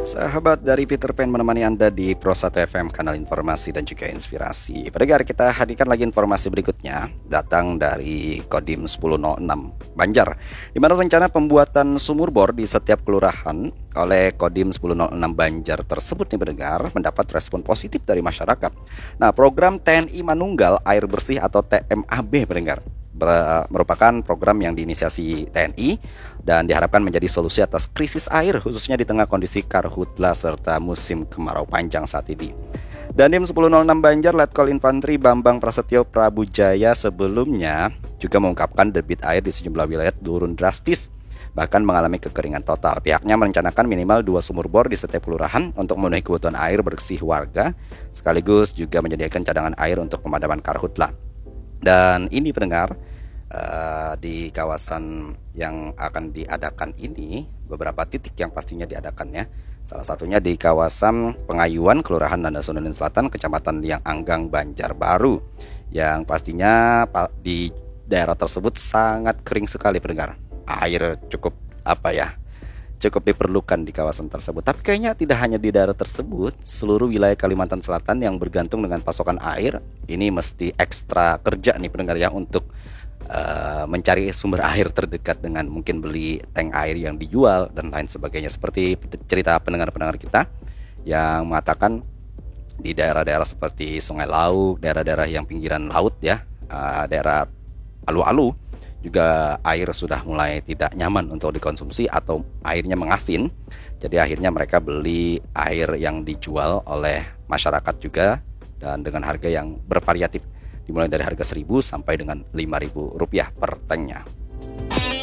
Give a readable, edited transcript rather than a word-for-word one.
Sahabat dari Peter Pan menemani Anda di Pro 1 FM, kanal informasi dan juga inspirasi. Pendengar, kita hadirkan lagi informasi berikutnya, datang dari Kodim 1006 Banjar, di mana rencana pembuatan sumur bor di setiap kelurahan oleh Kodim 1006 Banjar tersebut nih pendengar, mendapat respon positif dari masyarakat. Nah, program TNI Manunggal Air Bersih atau TMAB pendengar merupakan program yang diinisiasi TNI dan diharapkan menjadi solusi atas krisis air khususnya di tengah kondisi karhutla serta musim kemarau panjang saat ini. Dandim 1006 Banjar Letkol Infantri Bambang Prasetyo Prabujaya sebelumnya juga mengungkapkan debit air di sejumlah wilayah turun drastis, bahkan mengalami kekeringan total. Pihaknya merencanakan minimal 2 sumur bor di setiap kelurahan untuk memenuhi kebutuhan air bersih warga, sekaligus juga menyediakan cadangan air untuk pemadaman karhutla. Dan ini pendengar, di kawasan yang akan diadakan ini, beberapa titik yang pastinya diadakannya. Salah satunya di kawasan Pengayuan, Kelurahan Nandasundunin Selatan, Kecamatan Liang Anggang, Banjarbaru, yang pastinya di daerah tersebut sangat kering sekali pendengar. Air cukup diperlukan di kawasan tersebut. Tapi kayaknya tidak hanya di daerah tersebut, seluruh wilayah Kalimantan Selatan yang bergantung dengan pasokan air ini mesti ekstra kerja nih pendengar ya, untuk mencari sumber air terdekat dengan mungkin beli tank air yang dijual dan lain sebagainya. Seperti cerita pendengar-pendengar kita yang mengatakan di daerah-daerah seperti Sungai Lau, daerah-daerah yang pinggiran laut ya, daerah alu-alu, juga air sudah mulai tidak nyaman untuk dikonsumsi atau airnya mengasin. Jadi akhirnya mereka beli air yang dijual oleh masyarakat juga, dan dengan harga yang bervariatif, dimulai dari harga 1.000 sampai dengan Rp5.000 per tanknya.